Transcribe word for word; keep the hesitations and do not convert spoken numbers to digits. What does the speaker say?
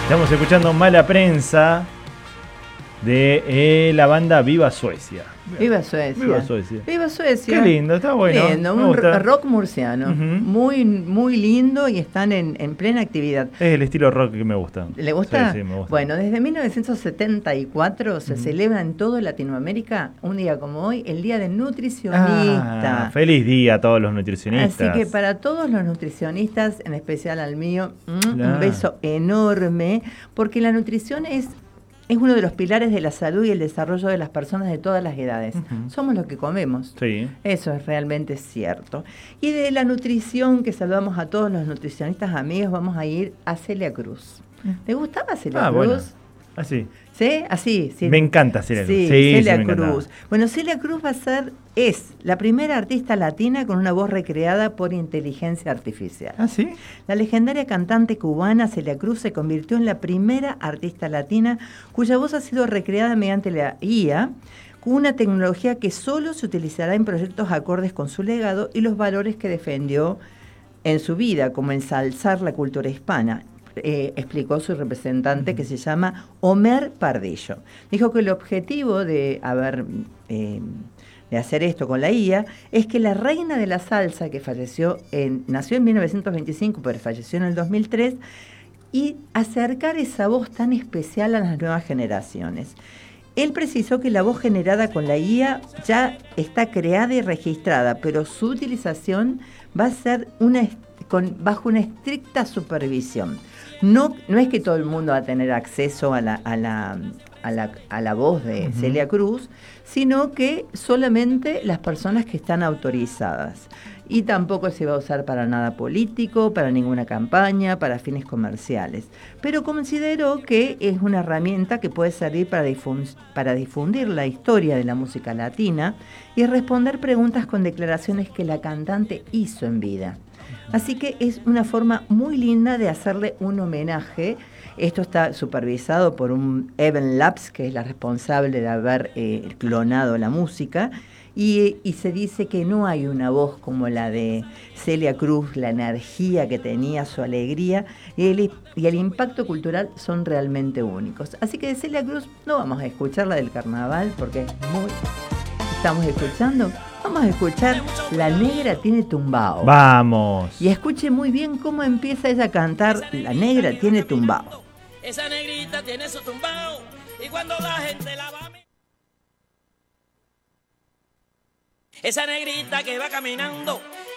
Estamos escuchando Mala Prensa de eh, la banda Viva Suecia. Viva Suecia. Viva Suecia. Viva Suecia. Qué lindo, está bueno. Lindo, me un gusta. rock murciano. Ujú. Muy, muy lindo y están en, en plena actividad. Es el estilo rock que me gusta. ¿Le gusta? Sí, sí, me gusta. Bueno, desde mil novecientos setenta y cuatro se Ujú. celebra en toda Latinoamérica, un día como hoy, el Día del Nutricionista. Ah, feliz día a todos los nutricionistas. Así que para todos los nutricionistas, en especial al mío, mm, Claro. un beso enorme, porque la nutrición es, es uno de los pilares de la salud y el desarrollo de las personas de todas las edades. Ujú. Somos lo que comemos. Sí. Eso es realmente cierto. Y de la nutrición, que saludamos a todos los nutricionistas amigos, vamos a ir a Celia Cruz. ¿Te gustaba Celia Ah, Cruz? bueno. Así. ¿Sí? Así, sí. Me encanta Celia Cruz. Sí, Sí, Celia sí, me encantaba. Cruz. Bueno, Celia Cruz va a ser, es la primera artista latina con una voz recreada por inteligencia artificial. ¿Ah, sí? La legendaria cantante cubana Celia Cruz se convirtió en la primera artista latina cuya voz ha sido recreada mediante la I A, con una tecnología que solo se utilizará en proyectos acordes con su legado y los valores que defendió en su vida, como ensalzar la cultura hispana. Eh, explicó su representante, que se llama Homer Pardillo. Dijo que el objetivo de haber eh, de hacer esto con la I A es que la reina de la salsa, que falleció en, nació en mil novecientos veinticinco, pero falleció en el dos mil tres, y acercar esa voz tan especial a las nuevas generaciones. Él precisó que la voz generada con la I A ya está creada y registrada, pero su utilización va a ser una, con, bajo una estricta supervisión. No, no es que todo el mundo va a tener acceso a la, a la, a la, a la voz de uh-huh. Celia Cruz, sino que solamente las personas que están autorizadas. Y tampoco se va a usar para nada político, para ninguna campaña, para fines comerciales. Pero consideró que es una herramienta que puede servir para, difun- para difundir la historia de la música latina y responder preguntas con declaraciones que la cantante hizo en vida. Así que es una forma muy linda de hacerle un homenaje. Esto está supervisado por un Evan Labs, que es la responsable de haber eh, clonado la música, y, y se dice que no hay una voz como la de Celia Cruz, la energía que tenía, su alegría, y el, y el impacto cultural son realmente únicos. Así que de Celia Cruz no vamos a escuchar la del carnaval, porque es muy... ¿Estamos escuchando? Vamos a escuchar La Negra Tiene Tumbao. ¡Vamos! Y escuche muy bien cómo empieza ella a cantar La Negra Tiene Tumbao. Esa negrita tiene su tumbao y cuando la gente la va a mirar. Esa negrita que va caminando